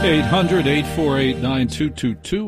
800-848-9222,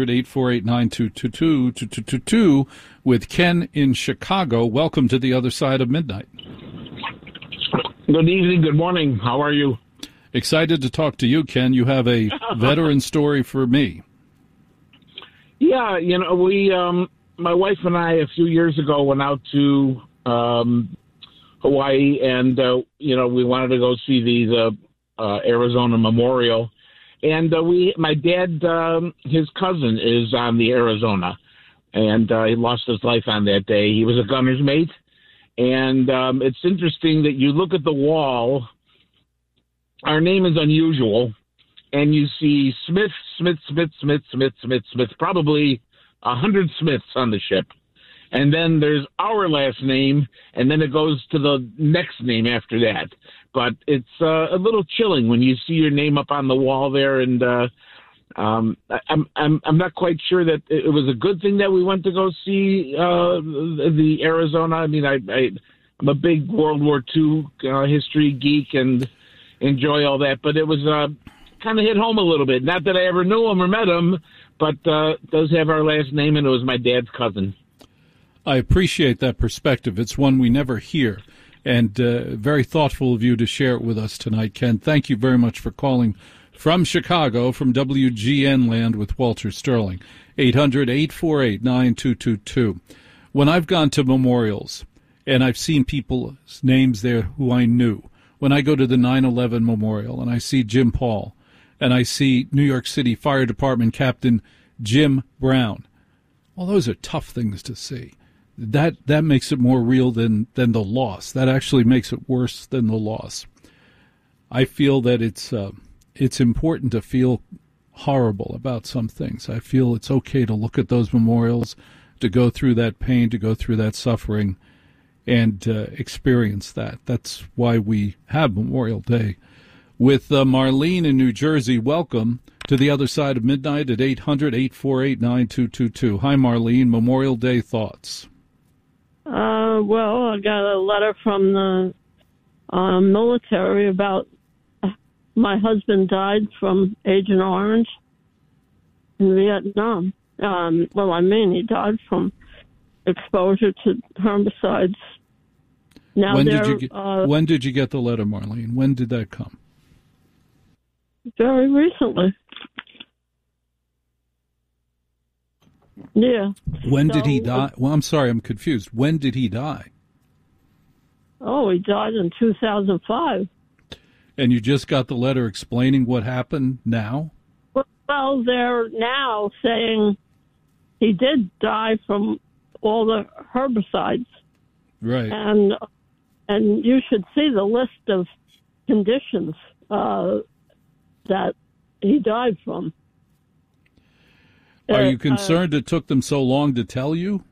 800-848-9222, with Ken in Chicago. Welcome to The Other Side of Midnight. Good evening, good morning. How are you? Excited to talk to you, Ken. You have a veteran story for me. Yeah, we, my wife and I, a few years ago, went out to Hawaii, and, we wanted to go see the Arizona Memorial. And my dad, his cousin is on the Arizona, and he lost his life on that day. He was a gunner's mate. And it's interesting that you look at the wall. Our name is unusual, and you see Smith, probably 100 Smiths on the ship. And then there's our last name, and then it goes to the next name after that. But it's a little chilling when you see your name up on the wall there, and I'm not quite sure that it was a good thing that we went to go see the Arizona. I mean, I'm a big World War II history geek and enjoy all that, but it was kind of hit home a little bit. Not that I ever knew him or met him, but it does have our last name, and it was my dad's cousin. I appreciate that perspective. It's one we never hear, and very thoughtful of you to share it with us tonight, Ken. Thank you very much for calling from Chicago, from WGN Land with Walter Sterling. 800-848-9222. When I've gone to memorials and I've seen people's names there who I knew, when I go to the 9/11 Memorial and I see Jim Paul and I see New York City Fire Department Captain Jim Brown, well, those are tough things to see. That makes it more real than the loss. That actually makes it worse than the loss. I feel that it's important to feel horrible about some things. I feel it's okay to look at those memorials, to go through that pain, to go through that suffering, and experience that. That's why we have Memorial Day. With Marlene in New Jersey, welcome to The Other Side of Midnight at 800-848-9222. Hi, Marlene. Memorial Day thoughts. Well, I got a letter from the military about my husband died from Agent Orange in Vietnam. He died from exposure to herbicides. Now, when did you get the letter, Marlene? When did that come? Very recently. Yeah. When did he die? Well, I'm sorry, I'm confused. When did he die? Oh, he died in 2005. And you just got the letter explaining what happened now? Well, they're now saying he did die from all the herbicides. Right. And you should see the list of conditions that he died from. Are you concerned it took them so long to tell you?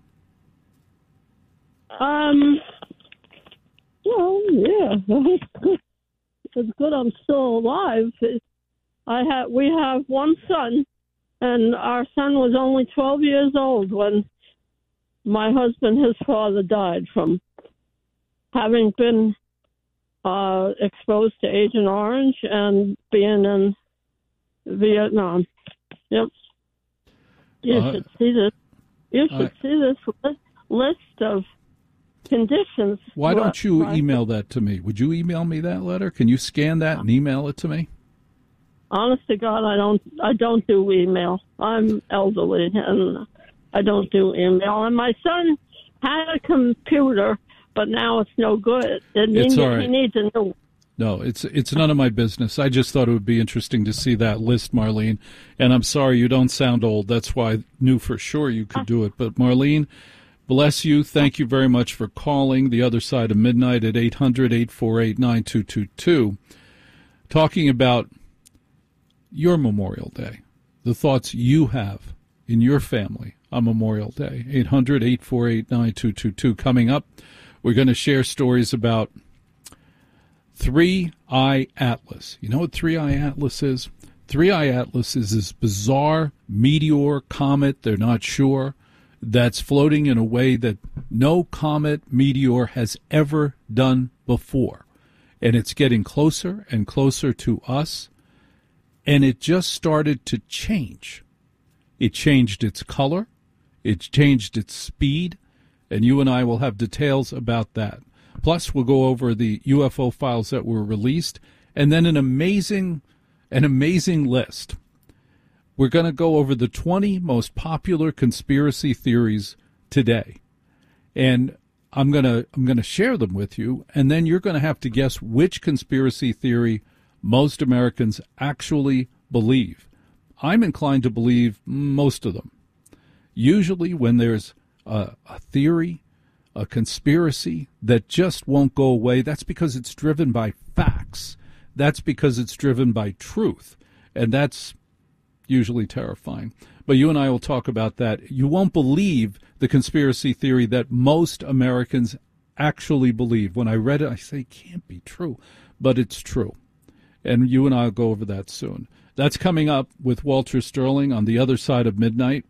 Well, yeah. It's good I'm still alive. We have one son, and our son was only 12 years old when my husband, his father, died from having been exposed to Agent Orange and being in Vietnam. Yep. You should see this. You should see this list of conditions. Why don't you email that to me? Would you email me that letter? Can you scan that and email it to me? Honest to God, I don't do email. I'm elderly and I don't do email. And my son had a computer, but now it's no good. It's all right. He needs a new. No, it's none of my business. I just thought it would be interesting to see that list, Marlene. And I'm sorry, you don't sound old. That's why I knew for sure you could do it. But Marlene, bless you. Thank you very much for calling The Other Side of Midnight at 800-848-9222. Talking about your Memorial Day, the thoughts you have in your family on Memorial Day. 800-848-9222. Coming up, we're going to share stories about 3I Atlas. You know what 3I Atlas is? 3I Atlas is this bizarre meteor comet, they're not sure, that's floating in a way that no comet meteor has ever done before. And it's getting closer and closer to us. And it just started to change. It changed its color. It changed its speed. And you and I will have details about that. Plus, we'll go over the UFO files that were released, and then an amazing list. We're going to go over the 20 most popular conspiracy theories today. And I'm going to share them with you, and then you're going to have to guess which conspiracy theory most Americans actually believe. I'm inclined to believe most of them. Usually when there's a theory, a conspiracy that just won't go away, that's because it's driven by facts. That's because it's driven by truth. And that's usually terrifying. But you and I will talk about that. You won't believe the conspiracy theory that most Americans actually believe. When I read it, I say, it can't be true. But it's true. And you and I will go over that soon. That's coming up with Walter Sterling on the other side of midnight.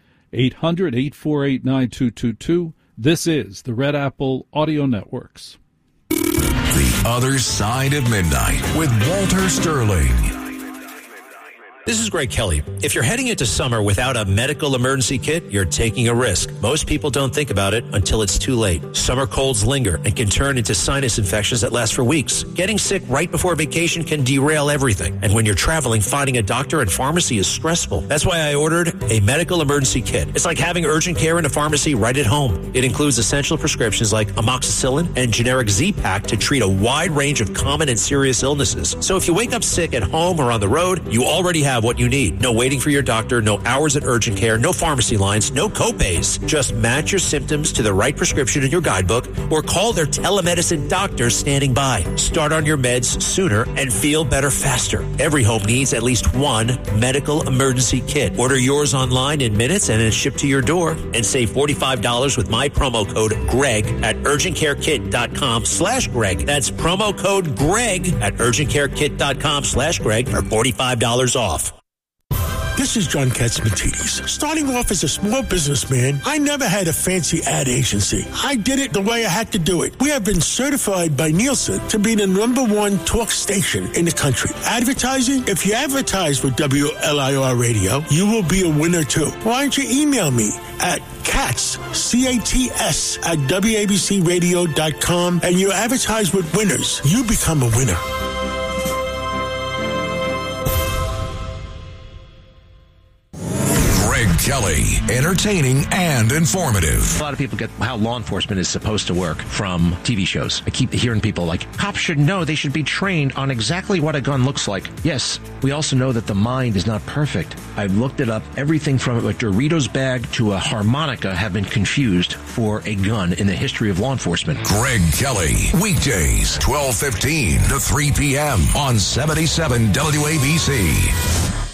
800-848-9222. This is the Red Apple Audio Networks. The Other Side of Midnight with Walter Sterling. This is Greg Kelly. If you're heading into summer without a medical emergency kit, you're taking a risk. Most people don't think about it until it's too late. Summer colds linger and can turn into sinus infections that last for weeks. Getting sick right before vacation can derail everything. And when you're traveling, finding a doctor and pharmacy is stressful. That's why I ordered a medical emergency kit. It's like having urgent care in a pharmacy right at home. It includes essential prescriptions like amoxicillin and generic Z-Pak to treat a wide range of common and serious illnesses. So if you wake up sick at home or on the road, you already have what you need. No waiting for your doctor, no hours at urgent care, no pharmacy lines, no copays. Just match your symptoms to the right prescription in your guidebook or call their telemedicine doctor standing by. Start on your meds sooner and feel better faster. Every home needs at least one medical emergency kit. Order yours online in minutes and it's shipped to your door. And save $45 with my promo code GREG at urgentcarekit.com/Greg. That's promo code GREG at urgentcarekit.com/Greg for $45 off. This is John Katzmatidis. Starting off as a small businessman, I never had a fancy ad agency. I did it the way I had to do it. We have been certified by Nielsen to be the #1 talk station in the country. Advertising? If you advertise with WLIR Radio, you will be a winner too. Why don't you email me at Katz, C-A-T-S, at WABCRadio.com, and you advertise with winners. You become a winner. Kelly, entertaining and informative. A lot of people get how law enforcement is supposed to work from TV shows. I keep hearing people like, cops should know, they should be trained on exactly what a gun looks like. Yes, we also know that the mind is not perfect. I've looked it up. Everything from a Doritos bag to a harmonica have been confused for a gun in the history of law enforcement. Greg Kelly, weekdays, 12:15 to 3 p.m. on 77 WABC.